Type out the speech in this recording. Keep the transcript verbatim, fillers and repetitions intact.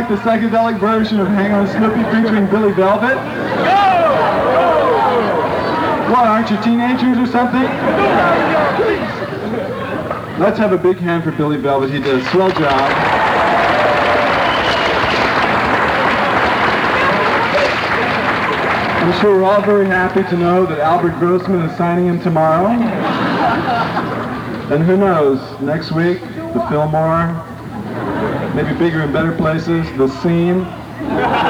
the psychedelic version of Hang on Snoopy featuring Billy Velvet? What, aren't you teenagers or something? Let's have a big hand for Billy Velvet. He did a swell job. I'm sure we're all very happy to know that Albert Grossman is signing him tomorrow. And who knows, next week, the Fillmore, maybe bigger and better places, the Scene.